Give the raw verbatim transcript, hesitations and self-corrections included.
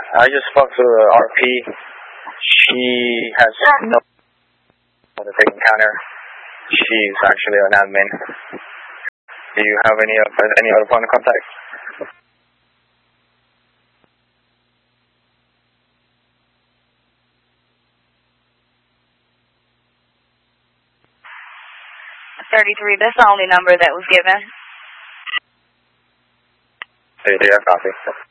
I just spoke to the R P. She has no on the ticket counter. She's actually an admin. Do you have any uh, any other point of contact? thirty-three, that's the only number that was given. thirty-three, I copy.